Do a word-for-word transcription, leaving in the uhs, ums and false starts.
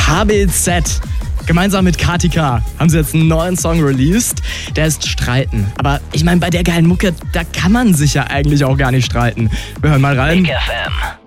H B Z. Gemeinsam mit K T K haben sie jetzt einen neuen Song released. Der ist Streiten. Aber ich meine, bei der geilen Mucke, da kann man sich ja eigentlich auch gar nicht streiten. Wir hören mal rein. Big F M.